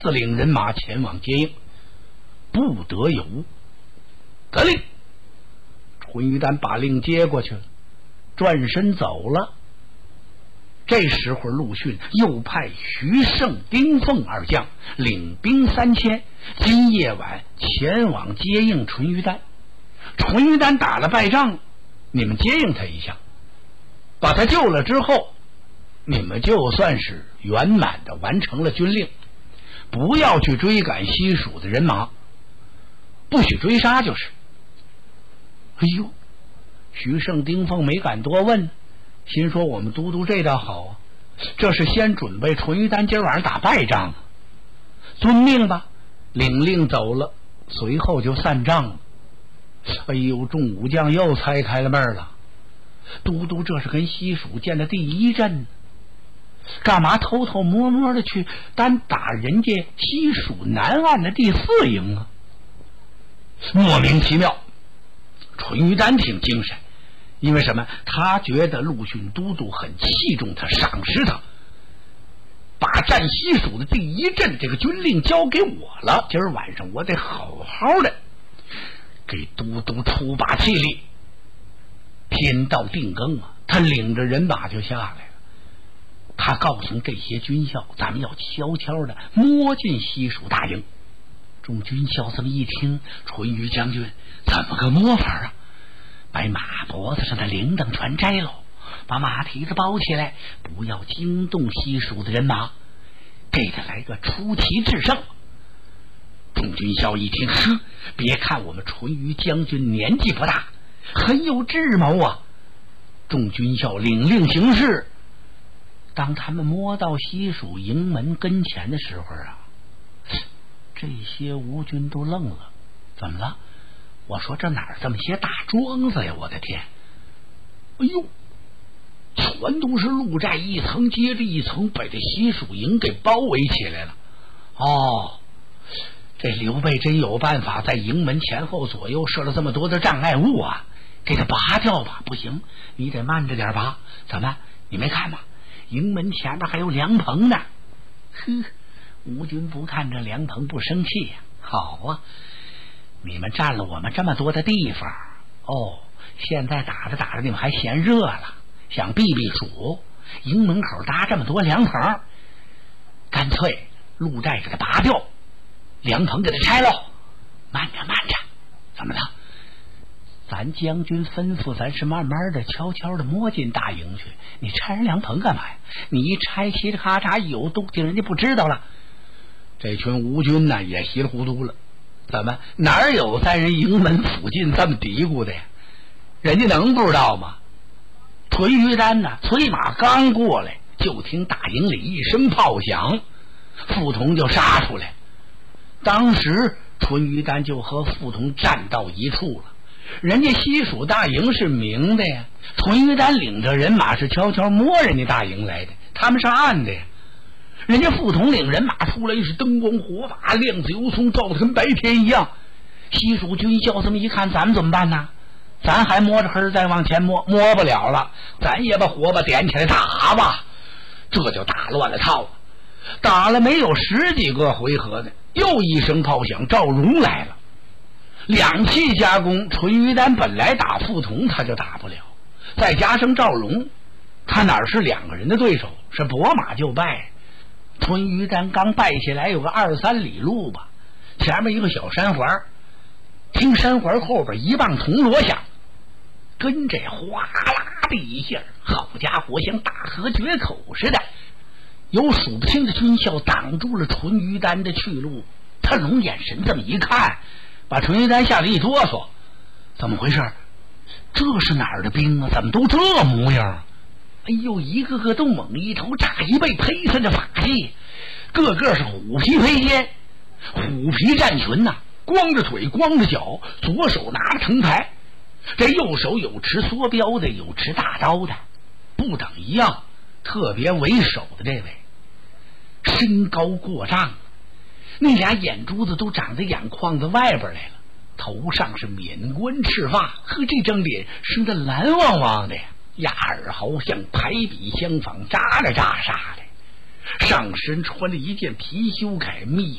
自领人马前往接应，不得有误。得令。淳于丹把令接过去了，转身走了。这时候陆逊又派徐盛、丁奉二将领兵3000，今夜晚前往接应淳于丹。淳于丹打了败仗，你们接应他一下，把他救了之后，你们就算是圆满的完成了军令，不要去追赶西蜀的人马，不许追杀就是。哎呦，徐盛、丁奉没敢多问，心说我们都督这倒好啊，这是先准备淳于丹今晚上打败仗，遵命吧。领令走了，随后就散帐了。哎呦，众武将又猜开了闷儿了，都督这是跟西蜀建的第一阵，干嘛偷偷摸摸的去单打人家西蜀南岸的第4营啊？莫名其妙。淳于丹挺精神，因为什么？他觉得陆逊都督很器重他，赏识他，把占西蜀的第一阵这个军令交给我了。今儿晚上我得好好的给都督出把气力。天到定更啊，他领着人马就下来了。他告诉这些军校，咱们要悄悄的摸进西蜀大营。众军校这么一听，淳于将军怎么个摸法啊？把马脖子上的铃铛全摘喽，把马蹄子包起来，不要惊动西蜀的人马，给他来个出奇制胜。众军校一听，别看我们淳于将军年纪不大，很有智谋啊。众军校领令行事。当他们摸到西蜀营门跟前的时候啊，这些吴军都愣了。怎么了？我说这哪儿这么些大庄子呀，我的天！哎呦，全都是鹿寨，一层接着一层把这西蜀营给包围起来了。哦，这刘备真有办法，在营门前后左右设了这么多的障碍物啊，给他拔掉吧。不行，你得慢着点拔。怎么，你没看吗？营门前面还有凉棚呢。吴军不看这凉棚不生气呀。好啊，你们占了我们这么多的地方哦，现在打着打着你们还嫌热了，想避避暑，营门口搭这么多凉棚，干脆鹿寨给它拔掉，凉棚给它拆喽。慢着慢着，怎么了？咱将军吩咐咱是慢慢的悄悄的摸进大营去，你拆人凉棚干嘛呀？你一拆嘁哩咔嚓有动静，人家不知道了。这群吴军呢也稀里糊涂了，怎么哪有在人营门附近这么嘀咕的呀？人家能不知道吗？淳于丹呢催马刚过来，就听大营里一声炮响，傅同就杀出来。当时淳于丹就和傅同站到一处了。人家西蜀大营是明的呀，淳于丹领着人马是悄悄摸人家大营来的，他们是暗的呀。人家傅同领人马出来是灯光火把，亮子油葱，照得跟白天一样。西蜀军校这么一看，咱们怎么办呢？咱还摸着黑再往前摸不了了，咱也把火把点起来打吧。这就打乱了套了。打了没有10几个回合呢，又一声炮响，赵荣来了。两气夹攻，淳于丹本来打傅同他就打不了，再加上赵荣，他哪是2个人的对手，是拨马就败。淳于丹刚败下来有个2、3里路吧，前面一个小山环，听山环后边一棒铜锣响，跟着哗啦的一下，好家伙，像大河决口似的，有数不清的军校挡住了淳于丹的去路。他龙眼神这么一看，把淳于丹吓得一哆嗦，怎么回事？这是哪儿的兵啊？怎么都这模样？哎呦，一个个都猛一头炸一背，披散着法器，个个是虎皮披肩，虎皮战裙呐，光着腿光着脚，左手拿着藤牌，这右手有持梭镖的，有持大刀的，不等一样。特别为首的这位身高过丈，那俩眼珠子都长在眼眶子外边来了，头上是冕冠赤发，和这张脸生得蓝汪汪的呀，压耳毫像排比相仿，扎着扎煞的。 上身穿了一件貔貅铠，密